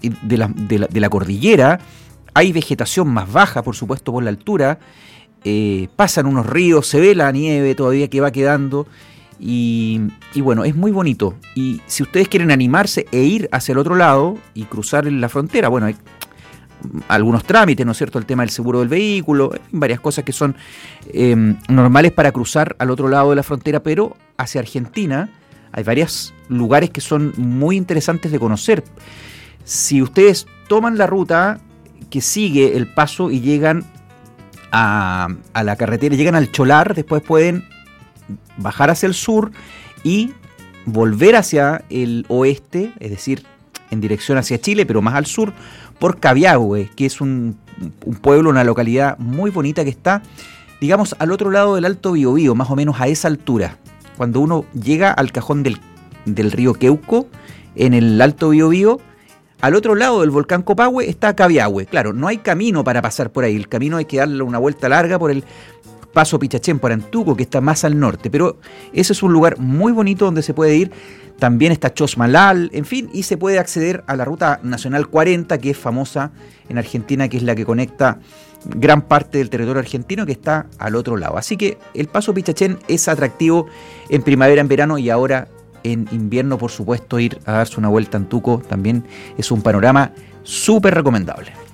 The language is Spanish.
de la cordillera. Hay vegetación más baja, por supuesto, por la altura. Pasan unos ríos, se ve la nieve todavía que va quedando. Y bueno, es muy bonito. Y si ustedes quieren animarse e ir hacia el otro lado y cruzar la frontera, bueno, hay algunos trámites, ¿no es cierto? El tema del seguro del vehículo, varias cosas que son normales para cruzar al otro lado de la frontera, pero hacia Argentina hay varios lugares que son muy interesantes de conocer. Si ustedes toman la ruta que sigue el paso y llegan a la carretera, llegan al Cholar, después pueden bajar hacia el sur y volver hacia el oeste, es decir, en dirección hacia Chile, pero más al sur, por Cabiahue, que es un pueblo, una localidad muy bonita que está, digamos, al otro lado del Alto Biobío, más o menos a esa altura. Cuando uno llega al cajón del río Queuco, en el Alto Biobío, al otro lado del volcán Copahue está Cabiahue. Claro, no hay camino para pasar por ahí, el camino hay que darle una vuelta larga por el Paso Pichachén, por Antuco, que está más al norte, pero ese es un lugar muy bonito donde se puede ir. También está Chosmalal, en fin, y se puede acceder a la Ruta Nacional 40, que es famosa en Argentina, que es la que conecta gran parte del territorio argentino, que está al otro lado. Así que el Paso Pichachén es atractivo en primavera, en verano, y ahora en invierno, por supuesto, ir a darse una vuelta a Antuco también es un panorama súper recomendable.